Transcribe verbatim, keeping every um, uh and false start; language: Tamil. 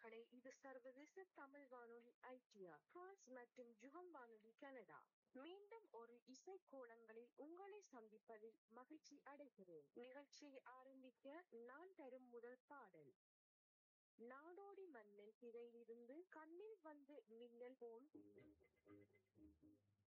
நேயர்களே, இது சர்வதேச தமிழ் வானொலி ஐடிஆர் பிரான்ஸ் மற்றும் ஜுகம் வானொலி கனடா. மீண்டும் ஒரு இசை கோலங்களில் உங்களை சந்திப்பதில் மகிழ்ச்சி அடைகிறேன். நிகழ்ச்சியை ஆரம்பிக்க நான் தரும் முதல் பாடல் நாடோடி மன்னன் திரையிலிருந்து கண்ணில் வந்து மின்னல் போல்